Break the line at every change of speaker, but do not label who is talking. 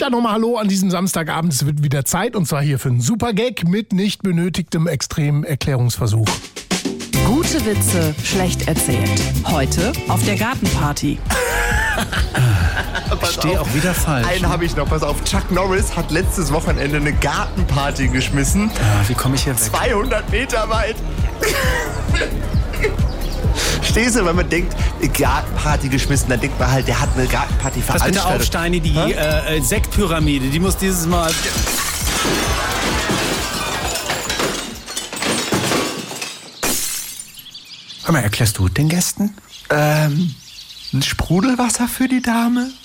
ja nochmal Hallo an diesem Samstagabend. Es wird wieder Zeit und zwar hier für einen Super-Gag mit nicht benötigtem extremen Erklärungsversuch.
Gute Witze schlecht erzählt. Heute auf der Gartenparty.
Ich stehe auch wieder falsch.
Einen habe ich noch, pass auf. Chuck Norris hat letztes Wochenende eine Gartenparty geschmissen.
Wie komme ich hier weg?
200 Meter weit. Stehst du, wenn man denkt, Gartenparty geschmissen, dann denkt man halt, der hat eine Gartenparty
Pass bitte
veranstaltet.
auf, Steini, die Sektpyramide, die muss dieses Mal... Hör mal, erklärst du den Gästen?
Ein Sprudelwasser für die Dame?